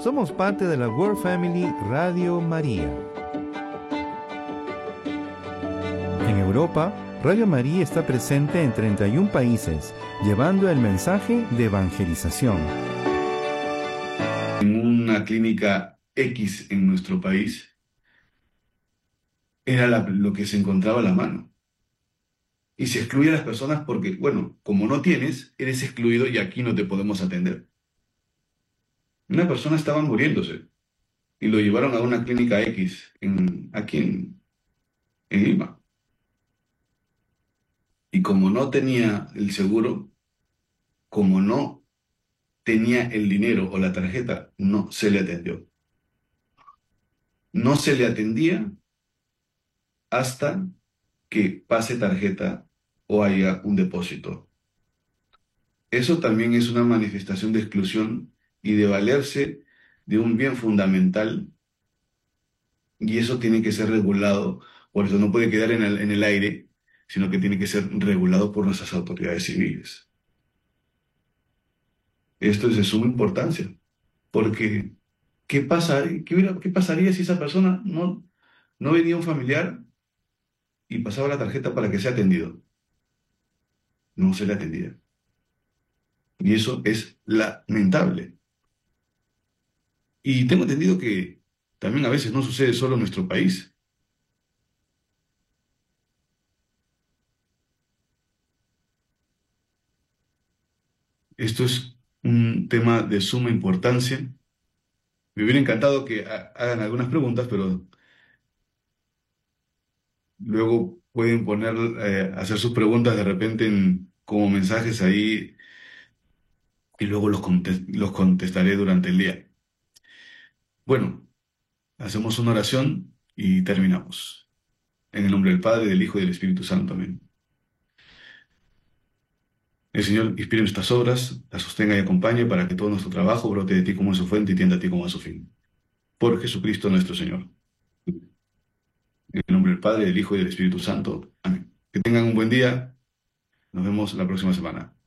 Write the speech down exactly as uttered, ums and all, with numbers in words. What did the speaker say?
Somos parte de la World Family Radio María. En Europa, Radio María está presente en treinta y un países, llevando el mensaje de evangelización. En una clínica X en nuestro país, era la, lo que se encontraba a la mano. Y se excluye a las personas porque, bueno, como no tienes, eres excluido y aquí no te podemos atender. Una persona estaba muriéndose y lo llevaron a una clínica X en, aquí en, en Lima. Y como no tenía el seguro, como no tenía el dinero o la tarjeta, no se le atendió. No se le atendía hasta que pase tarjeta o haya un depósito. Eso también es una manifestación de exclusión y de valerse de un bien fundamental, y eso tiene que ser regulado. Por eso no puede quedar en el, en el aire, sino que tiene que ser regulado por nuestras autoridades civiles. Esto es de suma importancia, porque ¿qué pasa, qué hubiera, qué pasaría si esa persona no, no venía un familiar y pasaba la tarjeta para que sea atendido? No se le atendía. Y eso es lamentable. Y tengo entendido que también a veces no sucede solo en nuestro país. Esto es un tema de suma importancia. Me hubiera encantado que ha- hagan algunas preguntas, pero luego pueden poner, eh, hacer sus preguntas de repente en- como mensajes ahí y luego los, contes- los contestaré durante el día. Bueno, hacemos una oración y terminamos. En el nombre del Padre, del Hijo y del Espíritu Santo. Amén. El Señor inspire nuestras obras, las sostenga y acompañe para que todo nuestro trabajo brote de ti como en su fuente y tienda a ti como a su fin. Por Jesucristo nuestro Señor. En el nombre del Padre, del Hijo y del Espíritu Santo. Amén. Que tengan un buen día. Nos vemos la próxima semana.